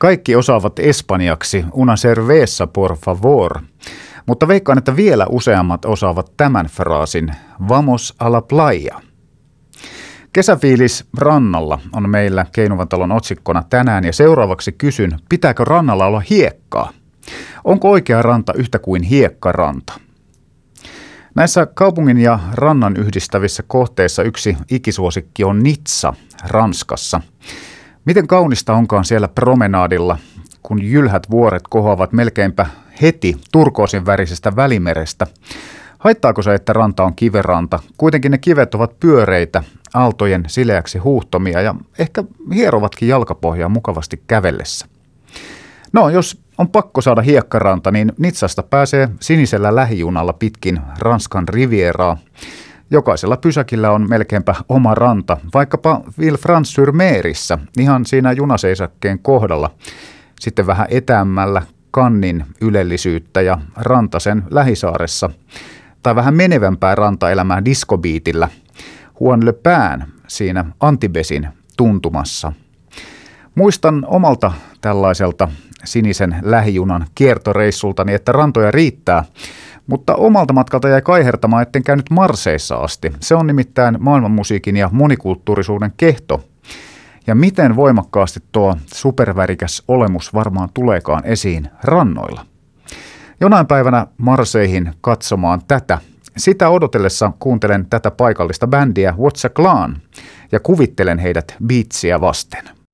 Kaikki osaavat espanjaksi una cerveza por favor, mutta veikkaan, että vielä useammat osaavat tämän fraasin vamos a la playa. Kesäfiilis rannalla on meillä Keinuvan otsikkona tänään ja seuraavaksi kysyn, pitääkö rannalla olla hiekkaa? Onko oikea ranta yhtä kuin hiekkaranta? Näissä kaupungin ja rannan yhdistävissä kohteissa yksi ikisuosikki on Nizza Ranskassa. Miten kaunista onkaan siellä promenaadilla, kun jylhät vuoret kohoavat melkeinpä heti turkoosin värisestä Välimerestä. Haittaako se, että ranta on kiveranta? Kuitenkin ne kivet ovat pyöreitä, aaltojen sileäksi huuhtomia ja ehkä hierovatkin jalkapohjaa mukavasti kävellessä. No, jos on pakko saada hiekkaranta, niin Nizzasta pääsee sinisellä lähijunalla pitkin Ranskan rivieraa. Jokaisella pysäkillä on melkeinpä oma ranta, vaikkapa Villefranche-sur-Merissä, ihan siinä junaseisakkeen kohdalla. Sitten vähän etäämmällä Cannesin ylellisyyttä ja Rantasen lähisaaressa. Tai vähän menevämpää rantaelämää Discobeatillä, Juan Le Pen siinä Antibesin tuntumassa. Muistan omalta tällaiselta sinisen lähijunan kiertoreissultani, että rantoja riittää, mutta omalta matkalta jäi kaihertamaan, etten käynyt Marseissa asti. Se on nimittäin maailmanmusiikin ja monikulttuurisuuden kehto. Ja miten voimakkaasti tuo supervärikäs olemus varmaan tuleekaan esiin rannoilla. Jonain päivänä Marseihin katsomaan tätä. Sitä odotellessa kuuntelen tätä paikallista bändiä What's a Clan ja kuvittelen heidät beatsiä vasten.